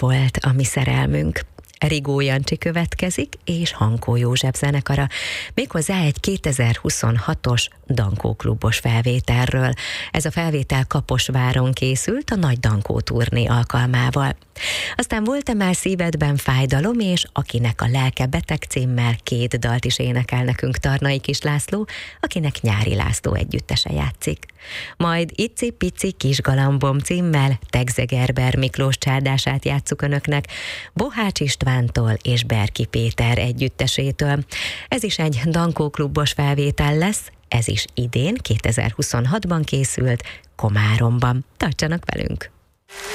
volt a mi szerelmünk. Rigó Jancsi következik, és Hankó József zenekara, méghozzá egy 2026-os Dankó klubos felvételről. Ez a felvétel Kaposváron készült a Nagy Dankó turné alkalmával. Aztán Volt-e már szívedben fájdalom, és Akinek a lelke beteg címmel 2 dalt is énekel nekünk Tarnai Kis László, akinek Nyári László együttese játszik. Majd Icipici kis galambom címmel Tegze Gerber Miklós csárdását játsszuk önöknek, Bohács Istvántól és Berki Péter együttesétől. Ez is egy Dankó klubos felvétel lesz, ez is idén, 2026-ban készült Komáromban. Tartsanak velünk!